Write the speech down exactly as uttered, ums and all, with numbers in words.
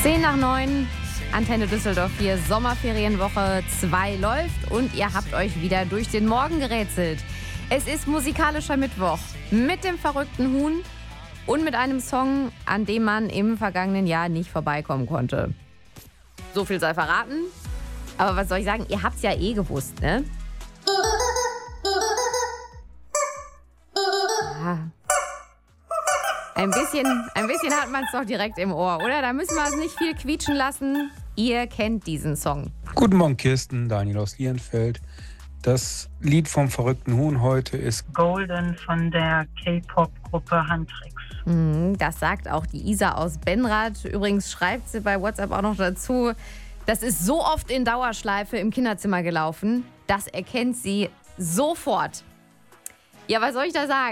zehn nach neun, Antenne Düsseldorf hier, Sommerferienwoche zwei läuft und ihr habt euch wieder durch den Morgen gerätselt. Es ist musikalischer Mittwoch mit dem verrückten Huhn und mit einem Song, an dem man im vergangenen Jahr nicht vorbeikommen konnte. So viel sei verraten, aber was soll ich sagen, ihr habt es ja eh gewusst, ne? Ja. Ein bisschen, ein bisschen hat man es doch direkt im Ohr, oder? Da müssen wir es nicht viel quietschen lassen. Ihr kennt diesen Song. Guten Morgen, Kirsten, Daniel aus Lierenfeld. Das Lied vom verrückten Huhn heute ist Golden von der K-Pop-Gruppe Huntrix. Das sagt auch die Isa aus Benrath. Übrigens schreibt sie bei WhatsApp auch noch dazu, das ist so oft in Dauerschleife im Kinderzimmer gelaufen, das erkennt sie sofort. Ja, was soll ich da sagen?